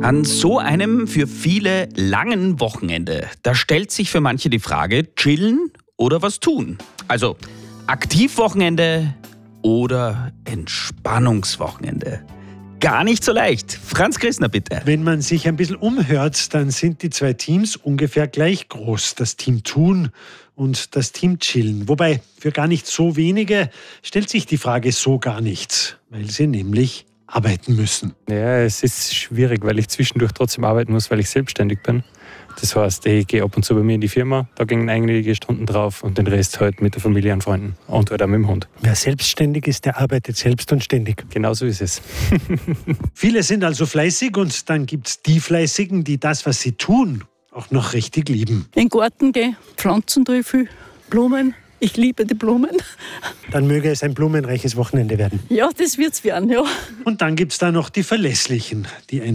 An so einem für viele langen Wochenende, da stellt sich für manche die Frage, chillen oder was tun? Also Aktivwochenende oder Entspannungswochenende? Gar nicht so leicht. Franz Christner, bitte. Wenn man sich ein bisschen umhört, dann sind die zwei Teams ungefähr gleich groß. Das Team Tun und das Team Chillen. Wobei, für gar nicht so wenige stellt sich die Frage so gar nichts, weil sie nämlich arbeiten müssen. Ja, es ist schwierig, weil ich zwischendurch trotzdem arbeiten muss, weil ich selbstständig bin. Das heißt, ich gehe ab und zu bei mir in die Firma, da gehen einige Stunden drauf und den Rest halt mit der Familie und Freunden und halt auch mit dem Hund. Wer selbstständig ist, der arbeitet selbst und ständig. Genau so ist es. Viele sind also fleißig und dann gibt es die Fleißigen, die das, was sie tun, auch noch richtig lieben. In den Garten gehen, Pflanzen tue ich viel, Blumen. Ich liebe die Blumen. Dann möge es ein blumenreiches Wochenende werden. Ja, das wird's werden, ja. Und dann gibt es da noch die Verlässlichen, die